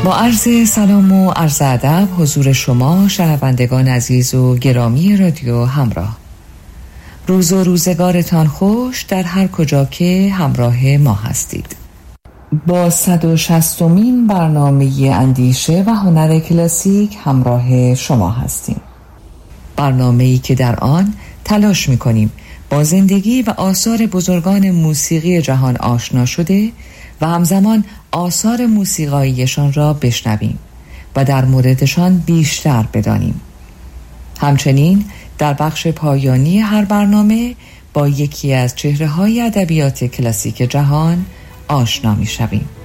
با عرض سلام و عرض ادب حضور شما شنوندگان عزیز و گرامی رادیو همراه. روز و روزگارتان خوش در هر کجا که همراه ما هستید. با 160مین برنامه اندیشه و هنر کلاسیک همراه شما هستیم. برنامه‌ای که در آن تلاش می‌کنیم با زندگی و آثار بزرگان موسیقی جهان آشنا شده و همزمان آثار موسیقاییشان را بشنویم و در موردشان بیشتر بدانیم. همچنین در بخش پایانی هر برنامه با یکی از چهره‌های ادبیات کلاسیک جهان آشنا می‌شویم.